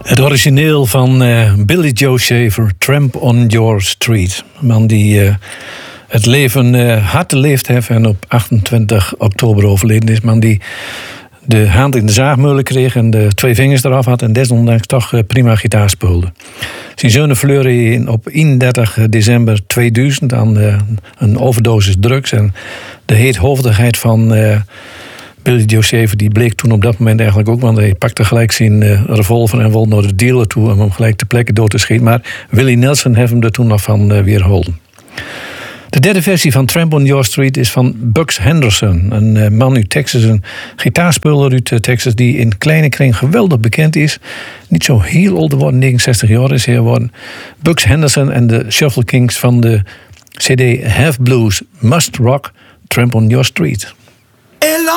Het origineel van Billy Joe Shaver, Tramp on Your Street. Een man die het leven hard geleefd heeft en op 28 oktober overleden is. Een man die de hand in de zaagmeulen kreeg en de 2 vingers eraf had en desondanks toch prima gitaar speelde. Zijn zoon verloor op 31 december 2000 aan een overdosis drugs. En de heethoofdigheid van Billy Joe Shaver die bleek toen op dat moment eigenlijk ook, want hij pakte gelijk zijn revolver en wilde naar de dealer toe om hem gelijk ter plekke dood te schieten. Maar Willie Nelson heeft hem er toen nog van weerhouden. De derde versie van Tramp on Your Street is van Bucks Henderson. Een man uit Texas, een gitaarspeler uit Texas die in kleine kring geweldig bekend is. Niet zo heel oud geworden, 69 jaar is hij geworden. Bucks Henderson en de Shuffle Kings van de CD Have Blues Must Rock Tramp on Your Street.